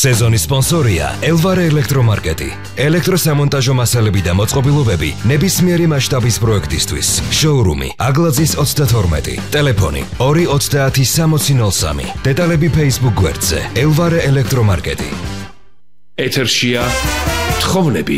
სეზონის სპონსორია ელვარე ელექტრომარკეტი. ელექტროსამონტაჟო მასალები და მოწყობილობები ნებისმიერი მასშტაბის პროექტისთვის. შოურუმი აგლაძის 32. ტელეფონი 230 დეტალები Facebook გვერდზე ელვარე ელექტრომარკეტი. ეთერშია თხოვნები.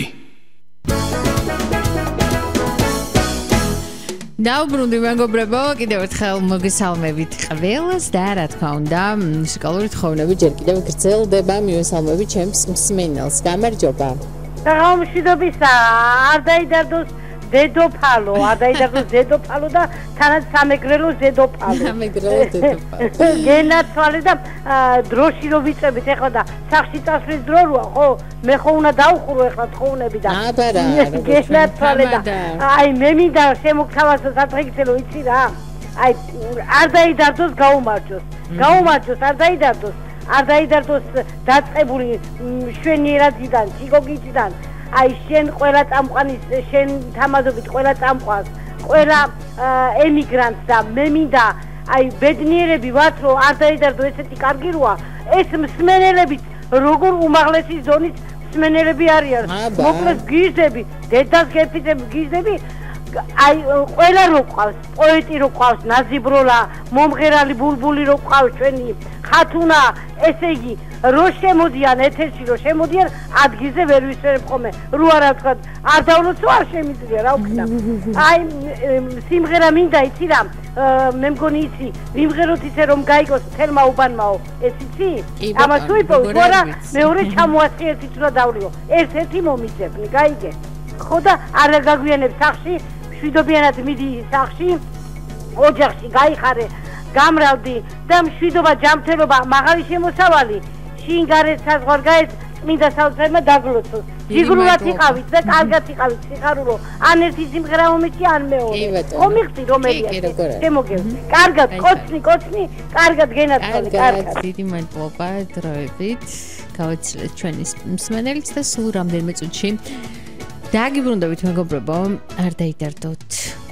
დაუბრუნდი მეგობრებო, კიდევ ერთხელ მოგესალმებით ყველას და რა თქმა უნდა, მუსიკალური თხოვნები ჯერ კიდევ გრძელდება, მივესალმებით ჩემს მსმენელს. გამარჯობა. გამშვიდობისა, არ დაიდარდოს დედოფალო, არ დაიდარდოს დედოფალო და თანაც სამეგრელო დედოფალო. სამეგრელო დედოფალო. გენაცვალე და დროში რო ვიწებით ეხლა და სახში წასვლის დრო როა, ხო? მე ხო უნდა დავხურო ეხლა თხოვნები და გენაცვალე და აი მე მინდა შემოგთავაზო სატრიქსელო იცი რა? აი არ დაიდარდოს გაუმარჯოს. გაუმარჯოს, არ დაიდარდოს. არ დაიდარდოს დაწყებული შვენიერადიდან, ჩიკოგიჩიდან. აი შენ ყველა წამყვანის შენ თამაზობით ყველა წამყვანს ყველა ემიგრანტს და მე მინდა აი ბედნიერები ვართ რომ არ დაიდარდო ესეთი კარგი როა ეს მსმენელებით როგორ უმაღლესი ზონის მსმენელები არიან მოკლედ გიზდები დედას გეფიცები გიზდები აი ყველა რო ყავს პოეტი რო ყავს ნაზიბროლა მომღერალი ბულბული რო ყავს ჩვენი ხათუნა ესე იგი რო შემოდიან ეთერში რო შემოდიან ადგილზე ვერ ვისვერებ ხოლმე რო არა თქვა არ დავლოცო არ შემიძლია რა ვქნა აი სიმღერა მინდა იცი რა მე მგონი იცი ვიმღეროთ ისე რომ გაიგოს თელმა უბანმაო ეს იცი ამას თუ იპოვე ვარა მეორე ჩამოასწრე ერთი თულა დავლიო ერთ-ერთი მომიძებნი გაიგე ხო და არ გაგვიანებ სახში მშვიდობიანად მიდი სახში ოჯახში გაიხარე გამრავდი და მშვიდობა ჯანმრთელობა მაღალი შემოსავალი შინგარეთ საზღვარგარეთ წმინდა საოცრებმა დაგლოცოს ჯიგრულად იყავით და კარგად იყავით სიხარულო ან ერთი სიმღერა მომეცი ან მეორე ხო მიხდი რომელია შემოგევი კარგად კოცნი კარგად გენაცვალე კარგად დიდი მადლობა დროებით გავაცილეთ ჩვენი მსმენელიც და სულ რამდენიმე წუთში დაგიბრუნდებით მეგობრებო არ დაიდარდოთ